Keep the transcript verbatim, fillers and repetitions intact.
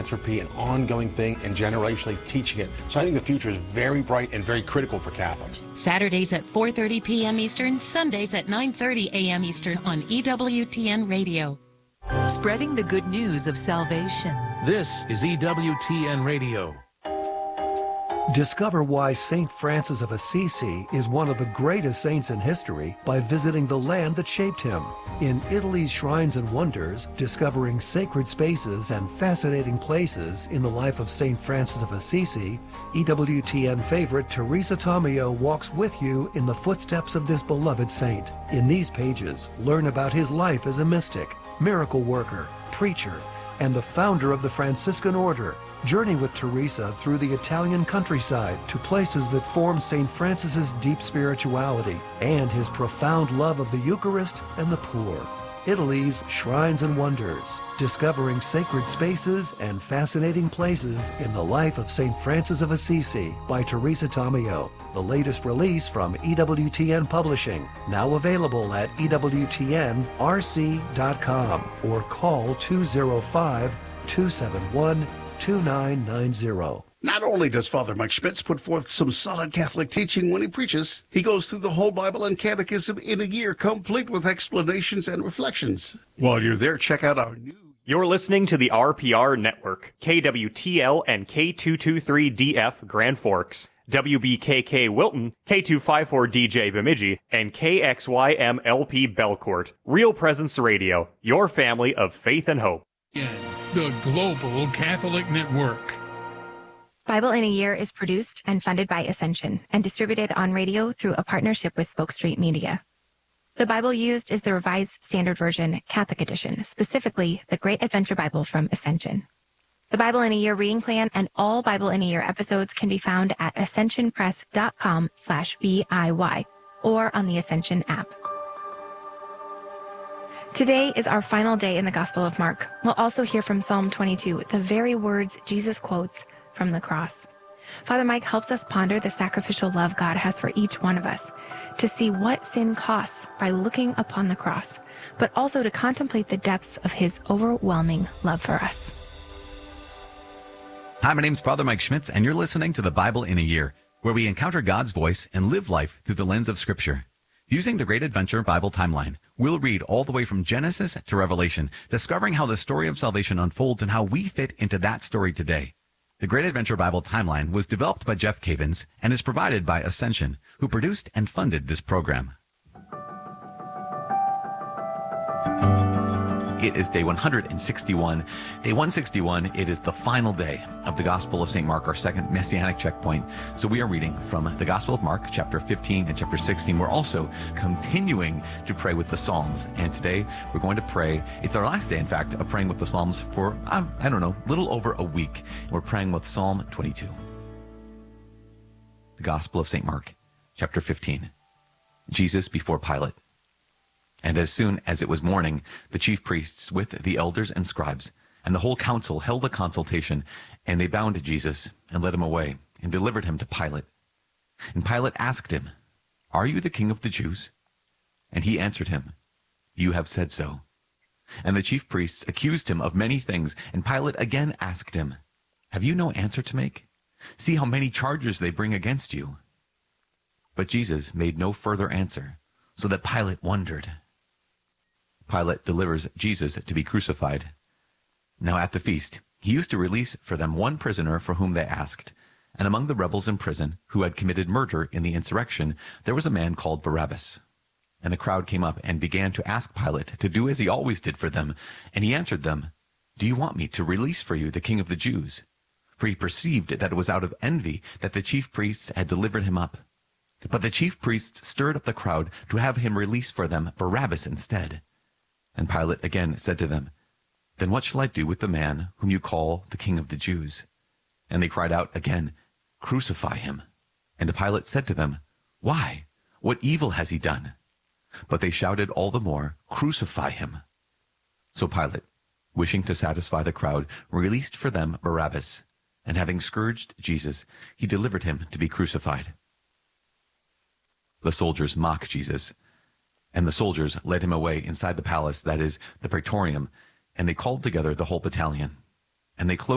philanthropy an ongoing thing and generationally teaching it. So I think the future is very bright and very critical for Catholics. Saturdays at four thirty p.m. Eastern, Sundays at nine thirty a.m. Eastern on E W T N Radio. Spreading the good news of salvation. This is E W T N Radio. Discover why Saint Francis of Assisi is one of the greatest saints in history by visiting the land that shaped him. In Italy's Shrines and Wonders, discovering sacred spaces and fascinating places in the life of Saint Francis of Assisi, E W T N favorite Teresa Tomeo walks with you in the footsteps of this beloved saint. In these pages, learn about his life as a mystic, miracle worker, preacher, and the founder of the Franciscan Order. Journey with Teresa through the Italian countryside to places that form Saint Francis's deep spirituality and his profound love of the Eucharist and the poor. Italy's Shrines and Wonders, discovering sacred spaces and fascinating places in the life of Saint Francis of Assisi by Teresa Tomeo. The latest release from E W T N Publishing, now available at E W T N R C dot com or call two oh five, two seven one, two nine nine zero. Not only does Father Mike Schmitz put forth some solid Catholic teaching when he preaches, he goes through the whole Bible and Catechism in a year, complete with explanations and reflections. While you're there, check out our new... You're listening to the R P R Network, K W T L and K two two three D F Grand Forks, W B K K Wilton, K two five four D J Bemidji, and K X Y M L P Belcourt. Real Presence Radio, your family of faith and hope. The Global Catholic Network. Bible in a Year is produced and funded by Ascension and distributed on radio through a partnership with Spoke Street Media. The Bible used is the Revised Standard Version Catholic Edition, specifically the Great Adventure Bible from Ascension. The Bible in a Year reading plan and all Bible in a Year episodes can be found at ascensionpress.com slash BIY or on the Ascension app. Today is our final day in the Gospel of Mark. We'll also hear from Psalm twenty-two, the very words Jesus quotes from the cross. Father Mike helps us ponder the sacrificial love God has for each one of us, to see what sin costs by looking upon the cross, but also to contemplate the depths of his overwhelming love for us. Hi, my name's Father Mike Schmitz, and you're listening to the Bible in a Year, where we encounter God's voice and live life through the lens of Scripture. Using the Great Adventure Bible timeline, we'll read all the way from Genesis to Revelation, discovering how the story of salvation unfolds and how we fit into that story today. The Great Adventure Bible Timeline was developed by Jeff Cavins and is provided by Ascension, who produced and funded this program. It is day one hundred sixty-one. Day one sixty-one, it is the final day of the Gospel of Saint Mark, our second Messianic checkpoint. So we are reading from the Gospel of Mark, chapter fifteen and chapter sixteen. We're also continuing to pray with the Psalms. And today we're going to pray, it's our last day, in fact, of praying with the Psalms for, um, I don't know, a little over a week. We're praying with Psalm twenty-two. The Gospel of Saint Mark, chapter fifteen. Jesus before Pilate. And as soon as it was morning, the chief priests with the elders and scribes and the whole council held a consultation, and they bound Jesus and led him away and delivered him to Pilate. And Pilate asked him, "Are you the king of the Jews?" And he answered him, "You have said so." And the chief priests accused him of many things, and Pilate again asked him, "Have you no answer to make? See how many charges they bring against you." But Jesus made no further answer, so that Pilate wondered. Pilate delivers Jesus to be crucified. Now at the feast, he used to release for them one prisoner for whom they asked. And among the rebels in prison who had committed murder in the insurrection, there was a man called Barabbas. And the crowd came up and began to ask Pilate to do as he always did for them. And he answered them, "Do you want me to release for you the king of the Jews?" For he perceived that it was out of envy that the chief priests had delivered him up. But the chief priests stirred up the crowd to have him release for them Barabbas instead. And Pilate again said to them, "Then what shall I do with the man whom you call the king of the Jews?" And they cried out again, "Crucify him." And Pilate said to them, "Why? What evil has he done?" But they shouted all the more, "Crucify him." So Pilate, wishing to satisfy the crowd, released for them Barabbas, and having scourged Jesus, he delivered him to be crucified. The soldiers mock Jesus, and the soldiers led him away inside the palace, that is, the praetorium, and they called together the whole battalion. And they closed